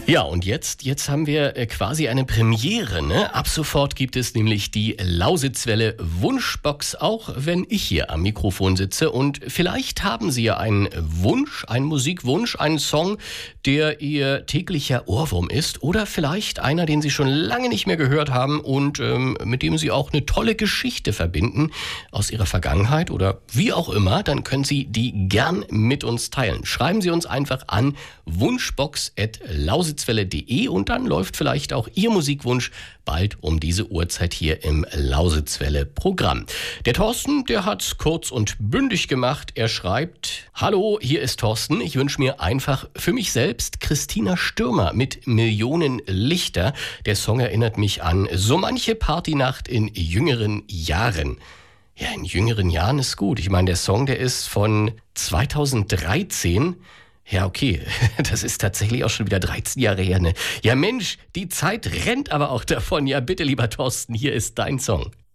Ja, und jetzt haben wir quasi eine Premiere, ne? Ab sofort gibt es nämlich die Lausitzwelle Wunschbox, auch wenn ich hier am Mikrofon sitze. Und vielleicht haben Sie ja einen Wunsch, einen Musikwunsch, einen Song, der Ihr täglicher Ohrwurm ist. Oder vielleicht einer, den Sie schon lange nicht mehr gehört haben und mit dem Sie auch eine tolle Geschichte verbinden aus Ihrer Vergangenheit oder wie auch immer. Dann können Sie die gern mit uns teilen. Schreiben Sie uns einfach an wunschbox@lausitzwelle.de und dann läuft vielleicht auch Ihr Musikwunsch bald um diese Uhrzeit hier im Lausitzwelle-Programm. Der Thorsten, der hat's kurz und bündig gemacht. Er schreibt: Hallo, hier ist Thorsten. Ich wünsche mir einfach für mich selbst Christina Stürmer mit Millionen Lichter. Der Song erinnert mich an so manche Partynacht in jüngeren Jahren. Ja, in jüngeren Jahren ist gut. Ich meine, der Song, der ist von 2013. Ja, okay, das ist tatsächlich auch schon wieder 13 Jahre her, ne? Ja Mensch, die Zeit rennt aber auch davon. Ja bitte, lieber Thorsten, hier ist dein Song.